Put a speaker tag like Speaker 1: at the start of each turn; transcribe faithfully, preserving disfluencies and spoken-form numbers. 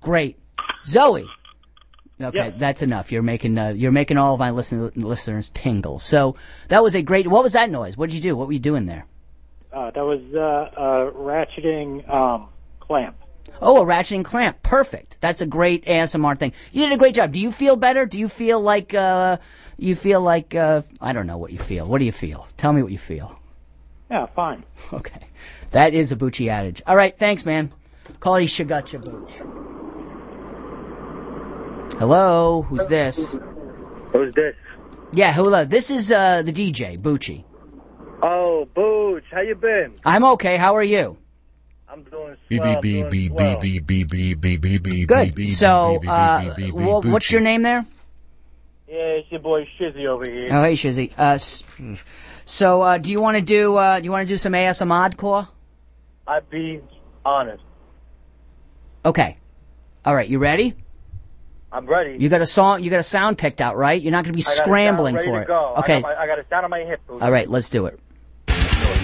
Speaker 1: Great. Zoe. Okay,
Speaker 2: Yeah.
Speaker 1: that's enough. You're making uh, you're making all of my listen- listeners tingle. So that was a great. What was that noise? What did you do? What were you doing there?
Speaker 2: Uh, that was uh, a ratcheting um, clamp.
Speaker 1: Oh, a ratcheting clamp. Perfect. That's a great A S M R thing. You did a great job. Do you feel better? Do you feel like uh, you feel like uh, I don't know what you feel. What do you feel? Tell me what you feel.
Speaker 2: Yeah, fine.
Speaker 1: Okay, that is a Bucci adage. All right, thanks, man. Call you Shagacha Booch. Hello, who's this?
Speaker 3: Who's this?
Speaker 1: Yeah, hello. This is uh, the D J, Bucci.
Speaker 3: Oh, Booch, how you been?
Speaker 1: I'm okay. How are you?
Speaker 3: I'm doing swell.
Speaker 1: Good. So, uh, wha- what's your name there?
Speaker 3: Yeah, it's your boy Shizzy over here.
Speaker 1: Oh, hey, Shizzy. Uh, s- so, uh, do you want to do? Uh, do you want to do some A S M R core?
Speaker 3: I'd be honest.
Speaker 1: Okay. All right. You ready?
Speaker 3: I'm ready.
Speaker 1: You got a song. You got a sound picked out, right? You're not going to be
Speaker 3: I got a
Speaker 1: scrambling
Speaker 3: sound ready
Speaker 1: for
Speaker 3: to
Speaker 1: it.
Speaker 3: go.
Speaker 1: Okay.
Speaker 3: I got, my, I got a sound on my hip. Booch.
Speaker 1: All right. Let's do it.